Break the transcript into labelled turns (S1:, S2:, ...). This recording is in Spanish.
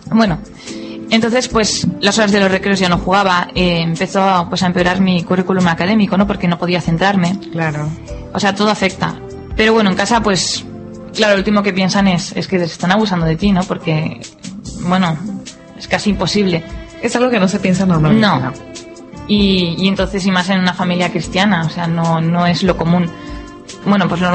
S1: Bueno, entonces pues las horas de los recreos ya no jugaba, empezó pues a empeorar mi currículum académico, ¿no? Porque no podía centrarme.
S2: Claro.
S1: O sea, todo afecta. Pero bueno, en casa pues, claro, lo último que piensan es que se están abusando de ti, ¿no? Porque, bueno, es casi imposible.
S2: Es algo que no se piensa normalmente.
S1: No. Y entonces, y más en una familia cristiana, o sea, no es lo común. Bueno, pues